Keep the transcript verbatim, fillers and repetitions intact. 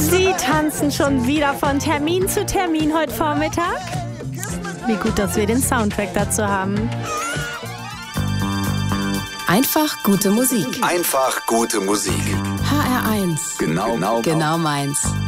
Sie tanzen schon wieder von Termin zu Termin heute Vormittag. Wie gut, dass wir den Soundtrack dazu haben. Einfach gute Musik. Einfach gute Musik. H R eins. Genau, genau, genau meins.